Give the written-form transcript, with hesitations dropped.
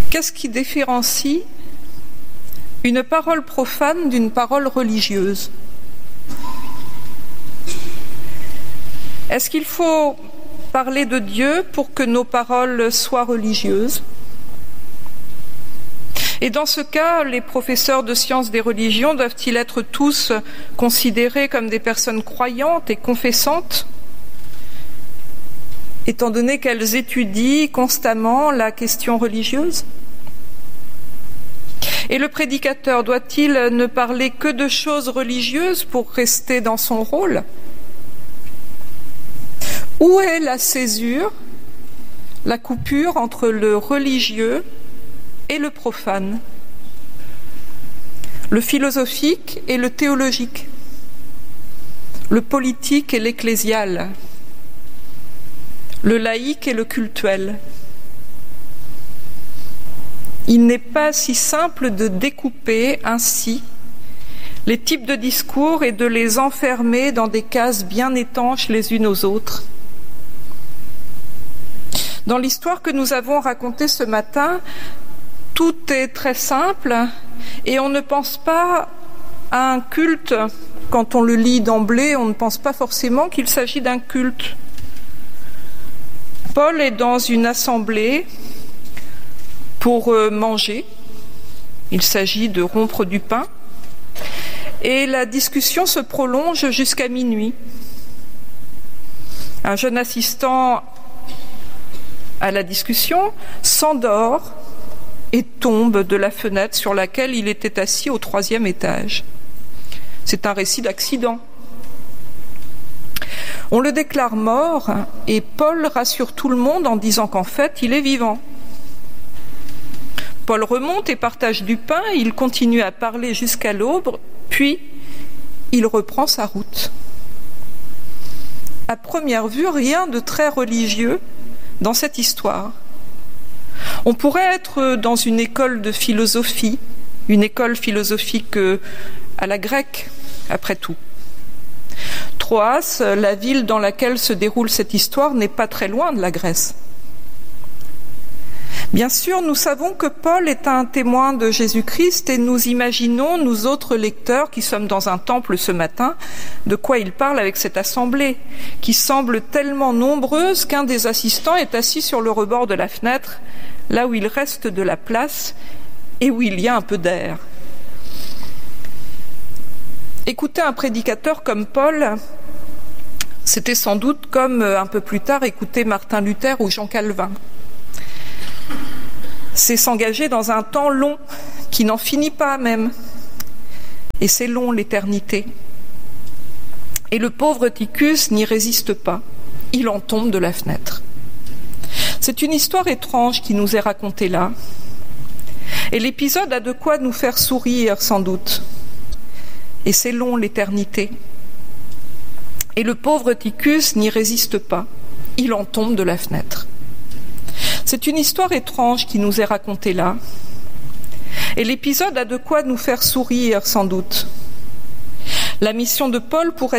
Qu'est-ce qui différencie une parole profane d'une parole religieuse? Est-ce qu'il faut parler de Dieu pour que nos paroles soient religieuses? Et dans ce cas, les professeurs de sciences des religions doivent-ils être tous considérés comme des personnes croyantes et confessantes, étant donné qu'elles étudient constamment la question religieuse? Et le prédicateur doit-il ne parler que de choses religieuses pour rester dans son rôle? Où est la césure, la coupure entre le religieux et le profane, le philosophique et le théologique, le politique et l'ecclésial, le laïque et le cultuel? Il n'est pas si simple de découper ainsi les types de discours et de les enfermer dans des cases bien étanches les unes aux autres. Dans l'histoire que nous avons racontée ce matin, tout est très simple et on ne pense pas à un culte. Quand on le lit d'emblée, on ne pense pas forcément qu'il s'agit d'un culte. Paul est dans une assemblée pour manger. Il s'agit de rompre du pain. Et la discussion se prolonge jusqu'à minuit. Un jeune assistant à la discussion s'endort et tombe de la fenêtre sur laquelle il était assis au 3e étage. C'est un récit d'accident. On le déclare mort et Paul rassure tout le monde en disant qu'en fait, il est vivant. Paul remonte et partage du pain, il continue à parler jusqu'à l'aube, puis il reprend sa route. À première vue, rien de très religieux dans cette histoire. On pourrait être dans une école de philosophie, une école philosophique à la grecque, après tout. Troas, la ville dans laquelle se déroule cette histoire, n'est pas très loin de la Grèce. Bien sûr, nous savons que Paul est un témoin de Jésus-Christ et nous imaginons, nous autres lecteurs qui sommes dans un temple ce matin, de quoi il parle avec cette assemblée, qui semble tellement nombreuse qu'un des assistants est assis sur le rebord de la fenêtre, là où il reste de la place et où il y a un peu d'air. Écouter un prédicateur comme Paul, c'était sans doute comme un peu plus tard écouter Martin Luther ou Jean Calvin. C'est s'engager dans un temps long, qui n'en finit pas même. Et c'est long, l'éternité. Et le pauvre Tychus n'y résiste pas. Il en tombe de la fenêtre. C'est une histoire étrange qui nous est racontée là. Et l'épisode a de quoi nous faire sourire, sans doute. Et c'est long, l'éternité. Et le pauvre Tychus n'y résiste pas. Il en tombe de la fenêtre. C'est une histoire étrange qui nous est racontée là. Et l'épisode a de quoi nous faire sourire, sans doute. La mission de Paul pourrait